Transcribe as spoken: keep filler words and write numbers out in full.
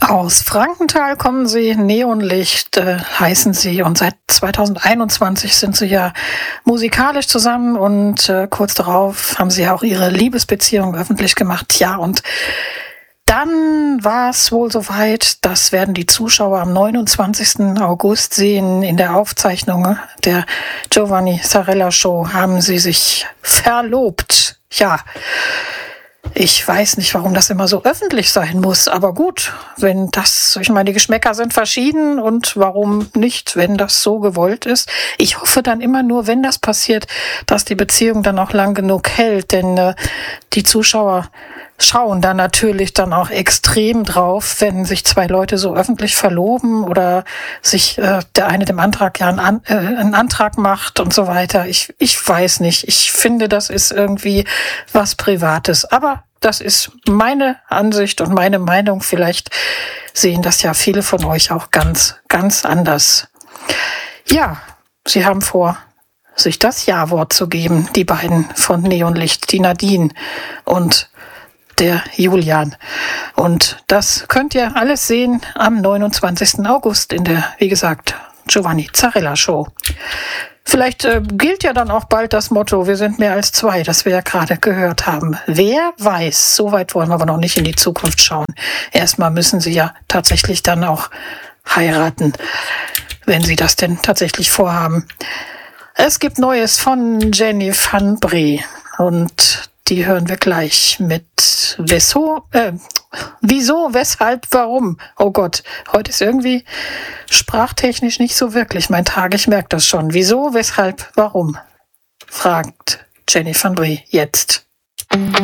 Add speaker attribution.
Speaker 1: Aus Frankenthal kommen sie, Neonlicht äh, heißen sie, und seit zweitausendeinundzwanzig sind sie ja musikalisch zusammen, und äh, kurz darauf haben sie ja auch ihre Liebesbeziehung öffentlich gemacht. Ja, und dann war es wohl soweit, das werden die Zuschauer am neunundzwanzigsten August sehen. In der Aufzeichnung der Giovanni Zarella Show haben sie sich verlobt. Ja, ich weiß nicht, warum das immer so öffentlich sein muss, aber gut, wenn das, ich meine, die Geschmäcker sind verschieden, und warum nicht, wenn das so gewollt ist. Ich hoffe dann immer nur, wenn das passiert, dass die Beziehung dann auch lang genug hält, denn äh, die Zuschauer schauen da natürlich dann auch extrem drauf, wenn sich zwei Leute so öffentlich verloben oder sich äh, der eine dem Antrag ja einen, An äh, einen Antrag macht und so weiter. Ich, ich weiß nicht. Ich finde, das ist irgendwie was Privates. Aber das ist meine Ansicht und meine Meinung. Vielleicht sehen das ja viele von euch auch ganz, ganz anders. Ja, sie haben vor, sich das Ja-Wort zu geben, die beiden von Neonlicht, die Nadine und der Julian. Und das könnt ihr alles sehen am neunundzwanzigsten August in der, wie gesagt, Giovanni Zarella Show. Vielleicht äh, gilt ja dann auch bald das Motto, wir sind mehr als zwei, das wir ja gerade gehört haben. Wer weiß, so weit wollen wir aber noch nicht in die Zukunft schauen. Erstmal müssen sie ja tatsächlich dann auch heiraten, wenn sie das denn tatsächlich vorhaben. Es gibt Neues von Jenny van Bree, und die hören wir gleich mit Wieso, äh, wieso, weshalb, warum. Oh Gott, heute ist irgendwie sprachtechnisch nicht so wirklich mein Tag, ich merke das schon. Wieso, weshalb, warum? Fragt Jenny van Bree jetzt.